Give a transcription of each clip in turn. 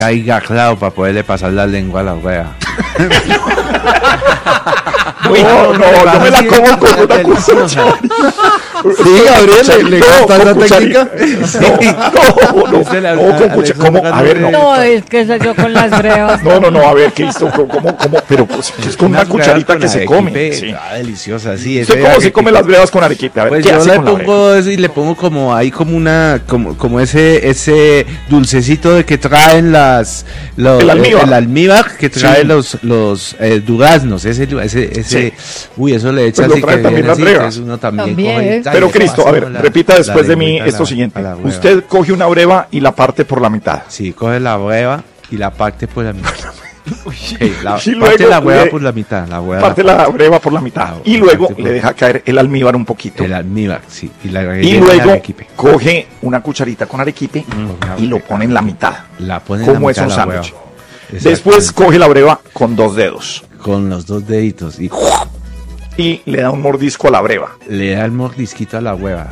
caiga claro para poderle pasar la lengua a la wea. No, yo me la como con una cuchara. Sí, Gabriel, ¿le gusta esa técnica? No, con cuchara. ¿Cómo? A ver, no. No, es que soy yo con las brevas. No, a ver, ¿qué hizo? ¿Cómo? Pero pues, es con una cucharita que se come. Sí. Deliciosa, sí. ¿Usted cómo se come las brevas con arequipe? A ver, Pues ¿qué yo hace le con la breva? pongo eso y le pongo como ahí como ese dulcecito de que traen El almíbar. el almíbar que trae Sí. los duraznos, ese Sí. uy, eso le echas Pues lo así trae que también viene las así, brevas. que uno también También, coge y ¿eh? tal, Pero le Cristo, a pasamos ver, la- repita después la de mí lengüita esto a la- siguiente. a la hueva. Usted coge una breva y la parte por la mitad. Sí, coge la hueva y la parte por la mitad. Ok, Y parte luego la hueva le- por la mitad, la hueva Parte la breva por la mitad. Ah, Y luego parte por- le deja caer el almíbar un poquito. el almíbar, sí, y Y rellena luego de arequipe. coge una cucharita con arequipe y lo pone en la mitad. La pone en la Como es mitad un de la hueva. sándwich. Después Exactamente. coge la breva con 2 dedos Con los 2 deditos y le da un mordisco a la breva. le da el mordisquito a la hueva.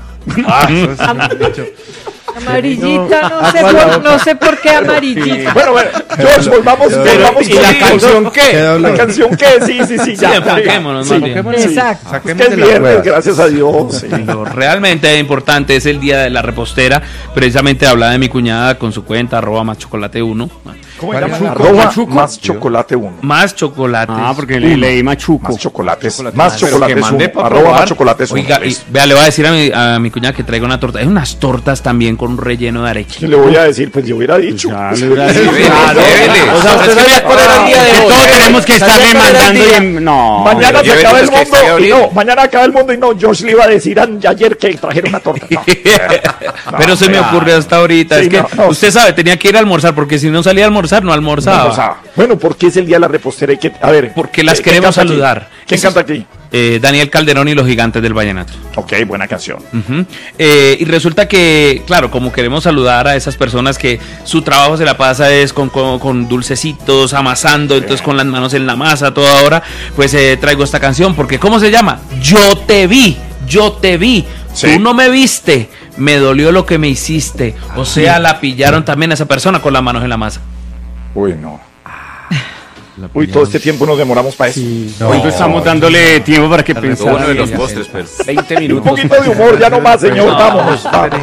Amarillita, No, no sé por qué amarillita. Bueno, George, volvamos ¿y con la canción qué? La canción qué, sí, ya. enfoquémonos, Sí, más bien. Exacto. Es Saquemos que de es la viernes, hueva. gracias a Dios. Sí. Lo realmente importante es el día de la repostera. Precisamente hablaba de mi cuñada con su cuenta @máschocolate1. ¿Cómo ¿Cuál se es? llama? Arroba Arroba más chocolate 1. Más chocolates. Ah, porque leí machuco. Más chocolates. Chocolate. Más Pero chocolates que mande 1. pa' Arroba probar. más chocolates 1. Oiga, y, vea, le voy a decir a mi cuñada que traiga una torta. Hay unas tortas también con un relleno de arequipe. ¿Qué le voy a decir? Pues yo hubiera dicho. Ya le hubiera dicho. Claro, O sea, usted sabía cuál era el día de hoy. Todos tenemos que estarle mandando y no. Mañana se Llévenos acaba el que mundo esté y abril. no, mañana acaba el mundo y no, George le iba a decir ayer que trajera una torta. No. Pero se me vea. ocurrió hasta ahorita. Sí, es que no. usted sabe, tenía que ir a almorzar porque si no salía a almorzar, no almorzaba. O sea, bueno, ¿por qué es el día de la repostera? Hay que, a ver. Porque las ¿quién queremos canta aquí? saludar. ¿Quién canta aquí? Daniel Calderón y los Gigantes del Vallenato. Ok, buena canción. Ujú. Y resulta que, claro, como queremos saludar a esas personas que su trabajo se la pasa es con dulcecitos, amasando, entonces con las manos en la masa toda hora, pues traigo esta canción, porque ¿cómo se llama? Yo te vi. Sí. Tú no me viste, me dolió lo que me hiciste. O sea, la pillaron también a esa persona con las manos en la masa. Uy, no. Uy, todo este tiempo nos demoramos para eso. Hoy estamos dándole tiempo para que pensara. Uno de los postres, pero 20 Un minutos. poquito de humor, ya no más, señor. Vámonos.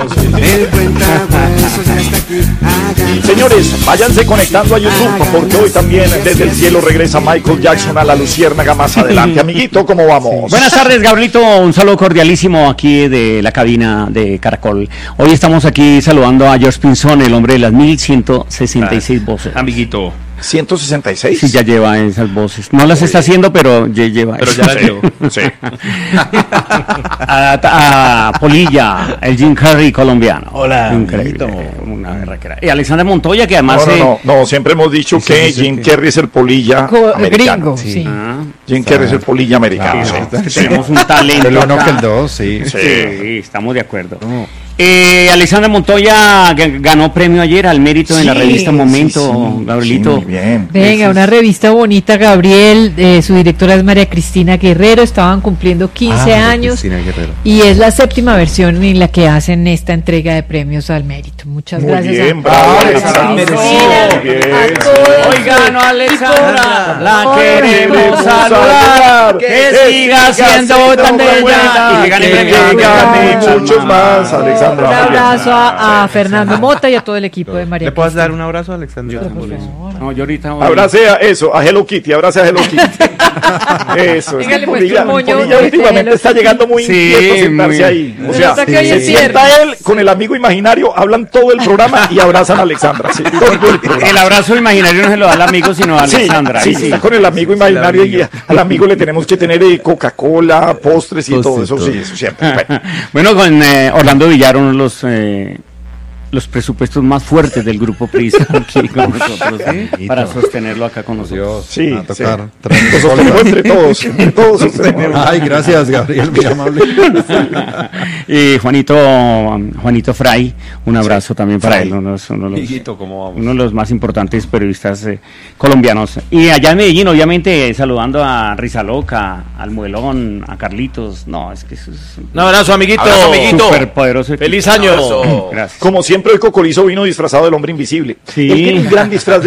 Señores, váyanse conectando a YouTube porque hoy también desde el cielo regresa Michael Jackson a la luciérnaga más adelante. Amiguito, ¿cómo vamos? Buenas tardes, Gabrielito. Un saludo cordialísimo aquí de la cabina de Caracol. Hoy estamos aquí saludando a George Pinzón, el hombre de las 1166 voces. Amiguito. 166. Sí, ya lleva esas voces. No las está haciendo, pero ya lleva Pero esas. ya la llevo. Sí. a Polilla, el Jim Carrey colombiano. Hola, Increíble. amiguito. Una berraquera. Y Alexandra Montoya, que además... No, siempre hemos dicho que Jim Carrey es el polilla americano. Gringo, sí. Jim Carrey es el polilla americano. sí. tenemos un talento. El 1 acá. que el 2, sí. Sí, estamos de acuerdo. Alexandra Montoya ganó premio ayer al mérito en la Sí, revista Momento, sí, Gabrielito. sí, muy bien. Venga, una revista bonita, Gabriel. Su directora es María Cristina Guerrero. Estaban cumpliendo 15 años. Cristina Guerrero. Y es la 7ª versión en la que hacen esta entrega de premios al mérito. Muchas Muy gracias. bien, a bravo, Cristina, Alexandra. Muy bien. a todos. Hoy ganó Alexandra, la queremos Queremos saludar, que siga siendo tan bella y que gane que premios. gane muchos más, Alexandra. Un muy bien. abrazo a Fernando Mota y a todo el equipo de María ¿Le puedes Cristina. dar un abrazo a Alexandra? No, yo ahorita Abrace a eso, a Hello Kitty, abrace a Hello Kitty. Eso, es que Dígale, pues, Polilla, un moño Polilla de últimamente Hello está Kitty. llegando muy Sí, inquieto a sentarse muy- ahí. O Se sea, nota que hoy se es sienta viernes. él con el amigo imaginario, hablan todo el programa y abrazan a Alexandra. Sí, todo el programa. el abrazo imaginario no se lo da al amigo, sino a Sí, Alexandra. sí, Ahí sí. está con el amigo imaginario y al amigo le tenemos que tener Coca-Cola, postres y todo eso, sí, eso siempre. Bueno. Bueno, con Orlando Villar, uno de los presupuestos más fuertes del grupo Prisa aquí con nosotros, para sostenerlo acá con nosotros. Sí, A tocar. sí. Lo sostenemos entre todos sostenemos. Ay, gracias, Gabriel, muy amable. Y Juanito Fray, un abrazo también para Fray. él, uno ¿cómo vamos? de los más importantes periodistas colombianos. Y allá en Medellín, obviamente, saludando a Rizaloca, al Muelón, a Carlitos. No, es que eso es Un abrazo, amiguito. súper poderoso. Feliz año. Gracias. Como siempre ejemplo, el Cocolizo vino disfrazado del hombre invisible. Sí. Él tiene un gran disfraz